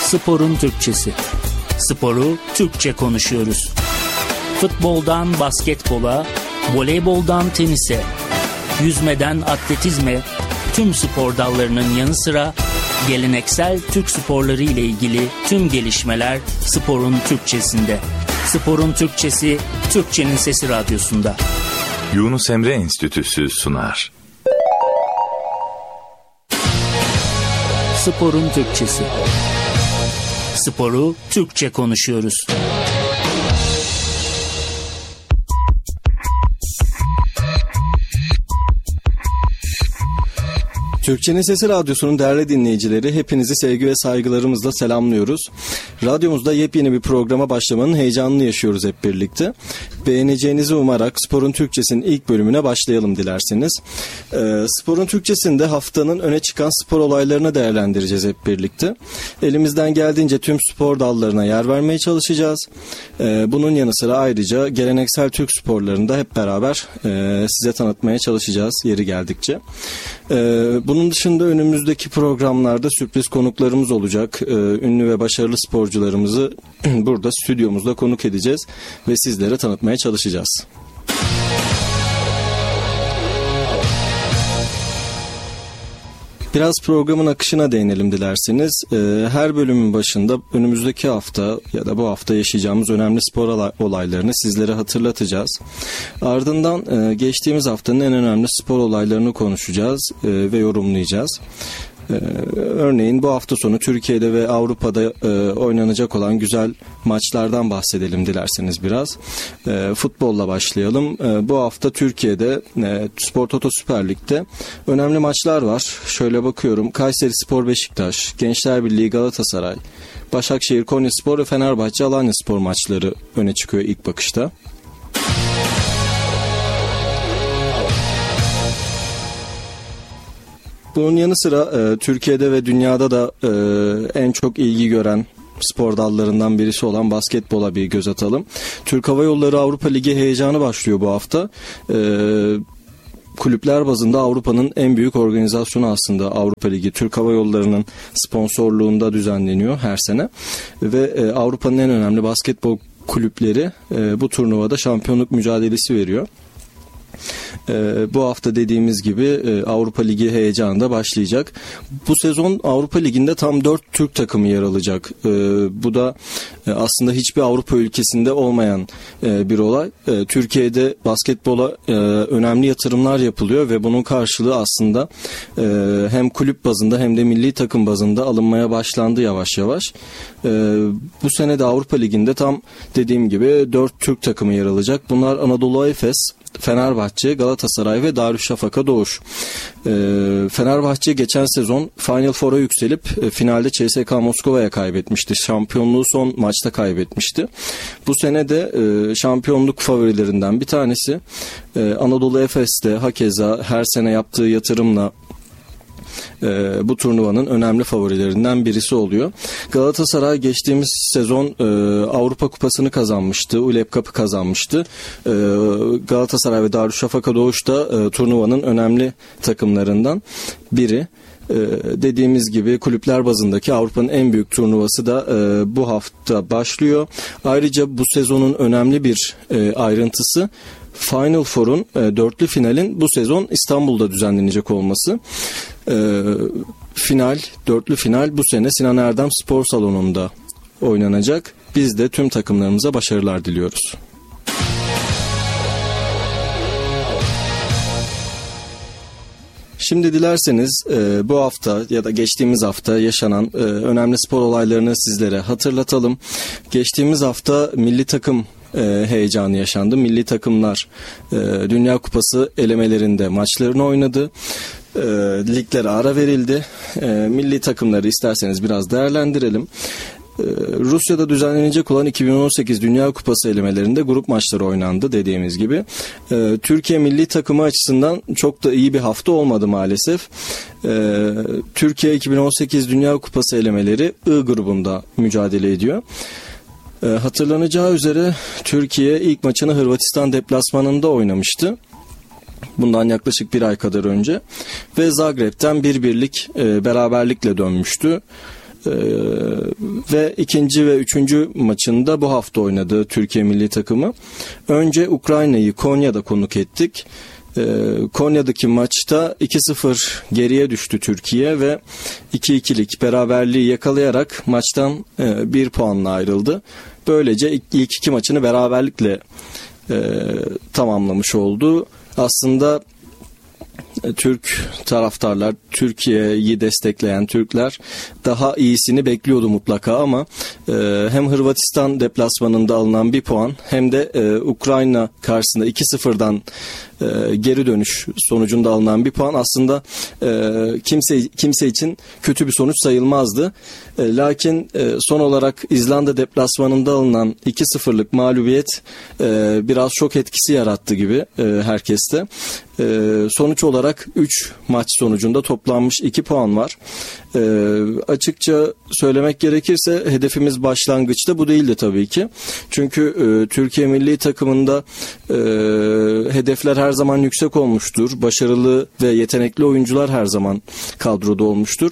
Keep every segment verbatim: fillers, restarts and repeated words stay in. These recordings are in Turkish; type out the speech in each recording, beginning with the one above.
Sporun Türkçesi. Sporu Türkçe konuşuyoruz. Futboldan basketbola, voleyboldan tenise, yüzmeden atletizme, tüm spor dallarının yanı sıra geleneksel Türk sporları ile ilgili tüm gelişmeler Sporun Türkçesinde. Sporun Türkçesi, Türkçenin Sesi Radyosu'nda. Yunus Emre Enstitüsü sunar. Sporun Türkçesi. Sporu Türkçe konuşuyoruz. Türkçenin Sesi Radyosu'nun değerli dinleyicileri, hepinizi sevgi ve saygılarımızla selamlıyoruz. Radyomuzda yepyeni bir programa başlamanın heyecanını yaşıyoruz hep birlikte. Beğeneceğinizi umarak Sporun Türkçesi'nin ilk bölümüne başlayalım dilerseniz. Ee, Sporun Türkçesi'nde haftanın öne çıkan spor olaylarını değerlendireceğiz hep birlikte. Elimizden geldiğince tüm spor dallarına yer vermeye çalışacağız. Ee, bunun yanı sıra ayrıca geleneksel Türk sporlarını da hep beraber e, size tanıtmaya çalışacağız yeri geldikçe. Ee, bunun dışında önümüzdeki programlarda sürpriz konuklarımız olacak. Ee, ünlü ve başarılı sporcularımızı burada stüdyomuzda konuk edeceğiz ve sizlere tanıtmaya çalışacağız. Biraz programın akışına değinelim dilerseniz. Ee, her bölümün başında önümüzdeki hafta ya da bu hafta yaşayacağımız önemli spor olaylarını sizlere hatırlatacağız. Ardından e, geçtiğimiz haftanın en önemli spor olaylarını konuşacağız e, ve yorumlayacağız. Ee, örneğin bu hafta sonu Türkiye'de ve Avrupa'da e, oynanacak olan güzel maçlardan bahsedelim dilerseniz biraz. E, futbolla başlayalım. E, bu hafta Türkiye'de e, Spor Toto Süper Lig'de önemli maçlar var. Şöyle bakıyorum: Kayserispor Beşiktaş, Gençler Birliği Galatasaray, Başakşehir Konyaspor ve Fenerbahçe Alanyaspor maçları öne çıkıyor ilk bakışta. Bunun yanı sıra e, Türkiye'de ve dünyada da e, en çok ilgi gören spor dallarından birisi olan basketbola bir göz atalım. Türk Hava Yolları Avrupa Ligi heyecanı başlıyor bu hafta. E, kulüpler bazında Avrupa'nın en büyük organizasyonu aslında Avrupa Ligi. Türk Hava Yolları'nın sponsorluğunda düzenleniyor her sene. Ve e, Avrupa'nın en önemli basketbol kulüpleri e, bu turnuvada şampiyonluk mücadelesi veriyor. Ee, bu hafta dediğimiz gibi e, Avrupa Ligi heyecanı da başlayacak. Bu sezon Avrupa Ligi'nde tam dört Türk takımı yer alacak. Ee, bu da e, aslında hiçbir Avrupa ülkesinde olmayan e, bir olay. E, Türkiye'de basketbola e, önemli yatırımlar yapılıyor ve bunun karşılığı aslında e, hem kulüp bazında hem de milli takım bazında alınmaya başlandı yavaş yavaş. E, bu sene de Avrupa Ligi'nde tam dediğim gibi dört Türk takımı yer alacak. Bunlar Anadolu Efes, Fenerbahçe, Galatasaray ve Darüşşafaka Doğuş. Ee, Fenerbahçe geçen sezon Final Four'a yükselip e, finalde C S K A Moskova'ya kaybetmişti. Şampiyonluğu son maçta kaybetmişti. Bu sene de e, şampiyonluk favorilerinden bir tanesi. E, Anadolu Efes'te hakeza her sene yaptığı yatırımla Ee, bu turnuvanın önemli favorilerinden birisi oluyor. Galatasaray geçtiğimiz sezon e, Avrupa Kupası'nı kazanmıştı. U L E P Cup'ı kazanmıştı. E, Galatasaray ve Darüşşafaka Doğuş da e, turnuvanın önemli takımlarından biri. Ee, dediğimiz gibi kulüpler bazındaki Avrupa'nın en büyük turnuvası da e, bu hafta başlıyor. Ayrıca bu sezonun önemli bir e, ayrıntısı Final Four'un e, dörtlü finalin bu sezon İstanbul'da düzenlenecek olması. E, final, dörtlü final bu sene Sinan Erdem Spor Salonu'nda oynanacak. Biz de tüm takımlarımıza başarılar diliyoruz. Şimdi dilerseniz e, bu hafta ya da geçtiğimiz hafta yaşanan e, önemli spor olaylarını sizlere hatırlatalım. Geçtiğimiz hafta milli takım e, heyecanı yaşandı. Milli takımlar e, Dünya Kupası elemelerinde maçlarını oynadı. E, liglere ara verildi. E, milli takımları isterseniz biraz değerlendirelim. Rusya'da düzenlenecek olan iki bin on sekiz Dünya Kupası elemelerinde grup maçları oynandı dediğimiz gibi. Türkiye milli takımı açısından çok da iyi bir hafta olmadı maalesef. Türkiye iki bin on sekiz Dünya Kupası elemeleri I grubunda mücadele ediyor. Hatırlanacağı üzere Türkiye ilk maçını Hırvatistan deplasmanında oynamıştı. Bundan yaklaşık bir ay kadar önce ve Zagreb'ten bir birlik beraberlikle dönmüştü. Ee, ve ikinci ve üçüncü maçında bu hafta oynadı Türkiye milli takımı. Önce Ukrayna'yı Konya'da konuk ettik. Ee, Konya'daki maçta iki sıfır geriye düştü Türkiye ve iki ikilik beraberliği yakalayarak maçtan e, bir puanla ayrıldı. Böylece ilk, ilk iki maçını beraberlikle e, tamamlamış oldu. Aslında Türk taraftarlar, Türkiye'yi destekleyen Türkler daha iyisini bekliyordu mutlaka ama e, hem Hırvatistan deplasmanında alınan bir puan hem de e, Ukrayna karşısında iki sıfırdan e, geri dönüş sonucunda alınan bir puan aslında e, kimse kimse için kötü bir sonuç sayılmazdı. E, lakin e, son olarak İzlanda deplasmanında alınan iki sıfırlık mağlubiyet e, biraz şok etkisi yarattı gibi e, herkeste. E, sonuç olarak üç maç sonucunda toplanmış iki puan var. E, açıkça söylemek gerekirse hedefimiz başlangıçta bu değildi tabii ki. Çünkü e, Türkiye milli takımında e, hedefler her zaman yüksek olmuştur. Başarılı ve yetenekli oyuncular her zaman kadroda olmuştur.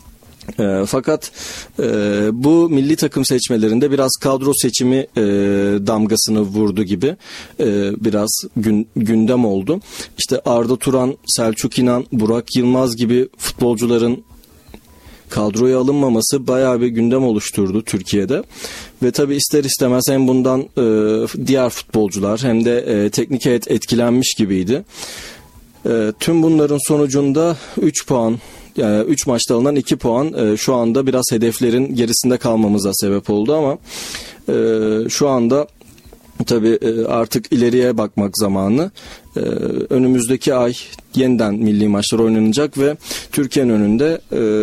E, fakat e, bu milli takım seçmelerinde biraz kadro seçimi e, damgasını vurdu gibi e, biraz gün, gündem oldu. İşte Arda Turan, Selçuk İnan, Burak Yılmaz gibi futbolcuların kadroya alınmaması bayağı bir gündem oluşturdu Türkiye'de. Ve tabii ister istemez hem bundan e, diğer futbolcular hem de e, teknik heyet etkilenmiş gibiydi. E, tüm bunların sonucunda üç puan, yani üç maçta alınan iki puan e, şu anda biraz hedeflerin gerisinde kalmamıza sebep oldu ama e, şu anda tabii e, artık ileriye bakmak zamanı. E, önümüzdeki ay yeniden milli maçlar oynanacak ve Türkiye'nin önünde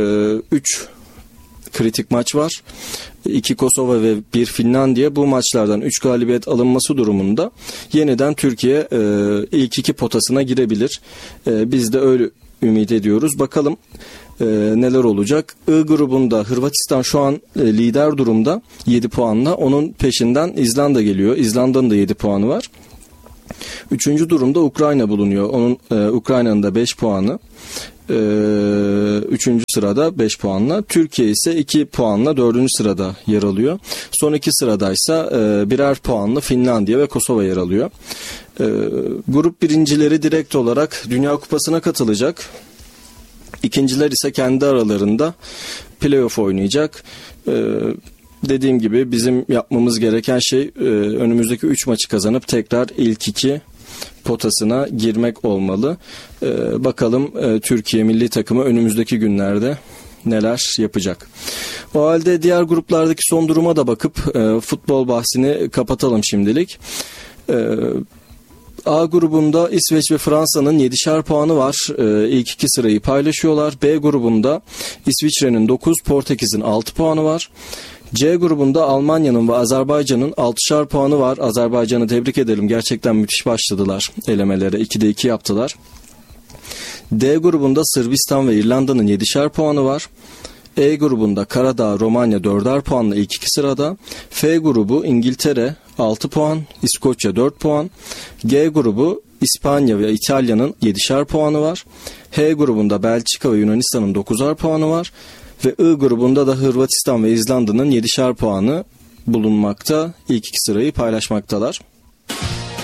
üç kritik maç var. iki Kosova ve bir Finlandiya. Bu maçlardan üç galibiyet alınması durumunda yeniden Türkiye e, ilk iki potasına girebilir. E, biz de öyle ümit ediyoruz. Bakalım e, neler olacak. I grubunda Hırvatistan şu an e, lider durumda yedi puanla. Onun peşinden İzlanda geliyor. İzlanda'nın da yedi puanı var. Üçüncü durumda Ukrayna bulunuyor. Onun e, Ukrayna'nın da beş puanı. E, üçüncü sırada beş puanla. Türkiye ise iki puanla dördüncü sırada yer alıyor. Son iki sıradaysa e, birer puanla Finlandiya ve Kosova yer alıyor. E, grup birincileri direkt olarak Dünya Kupası'na katılacak. İkinciler ise kendi aralarında playoff oynayacak. E, dediğim gibi bizim yapmamız gereken şey e, önümüzdeki üç maçı kazanıp tekrar ilk iki potasına girmek olmalı. E, bakalım e, Türkiye milli takımı önümüzdeki günlerde neler yapacak. O halde diğer gruplardaki son duruma da bakıp e, futbol bahsini kapatalım şimdilik. E, A grubunda İsveç ve Fransa'nın yedişer puanı var. Ee, ilk iki sırayı paylaşıyorlar. B grubunda İsviçre'nin dokuz, Portekiz'in altı puanı var. C grubunda Almanya'nın ve Azerbaycan'ın altışar puanı var. Azerbaycan'ı tebrik edelim. Gerçekten müthiş başladılar elemelere. ikide iki yaptılar. D grubunda Sırbistan ve İrlanda'nın yedişer puanı var. E grubunda Karadağ, Romanya dörder puanla ilk iki sırada. F grubu İngiltere altı puan, İskoçya dört puan. G grubu İspanya ve İtalya'nın yedişer puanı var. H grubunda Belçika ve Yunanistan'ın dokuzar puanı var. Ve I grubunda da Hırvatistan ve İzlanda'nın yedişer puanı bulunmakta. İlk iki sırayı paylaşmaktalar.